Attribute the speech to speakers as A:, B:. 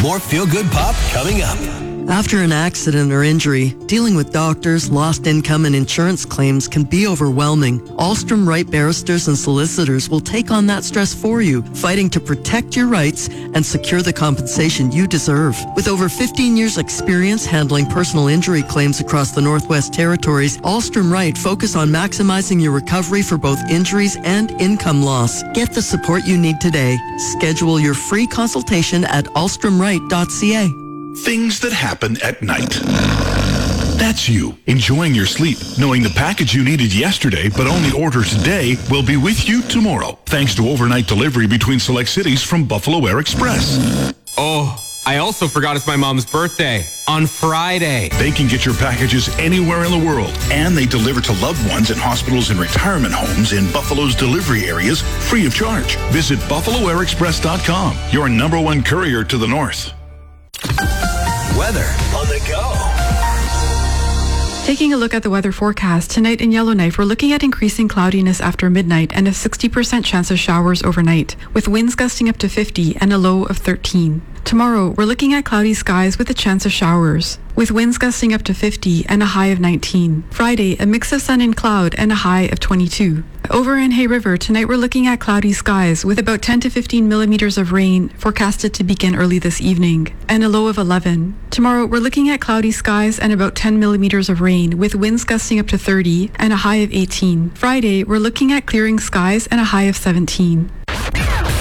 A: More feel-good pop coming up.
B: After an accident or injury, dealing with doctors, lost income, and insurance claims can be overwhelming. Alstrom Wright barristers and solicitors will take on that stress for you, fighting to protect your rights and secure the compensation you deserve. With over 15 years' experience handling personal injury claims across the Northwest Territories, Alstrom Wright focus on maximizing your recovery for both injuries and income loss. Get the support you need today. Schedule your free consultation at alstromwright.ca.
C: Things that happen at night. That's you, enjoying your sleep, knowing the package you needed yesterday but only ordered today will be with you tomorrow, thanks to overnight delivery between select cities from Buffalo Air Express.
D: Oh, I also forgot it's my mom's birthday on Friday.
C: They can get your packages anywhere in the world, and they deliver to loved ones in hospitals and retirement homes in Buffalo's delivery areas free of charge. Visit BuffaloAirExpress.com, your number one courier to the north.
A: Weather on the go.
E: Taking a look at the weather forecast, tonight in Yellowknife, we're looking at increasing cloudiness after midnight and a 60% chance of showers overnight, with winds gusting up to 50 and a low of 13. Tomorrow, we're looking at cloudy skies with a chance of showers, with winds gusting up to 50 and a high of 19. Friday, a mix of sun and cloud and a high of 22. Over in Hay River, tonight we're looking at cloudy skies with about 10 to 15 millimeters of rain forecasted to begin early this evening, and a low of 11. Tomorrow, we're looking at cloudy skies and about 10 millimeters of rain with winds gusting up to 30 and a high of 18. Friday, we're looking at clearing skies and a high of 17.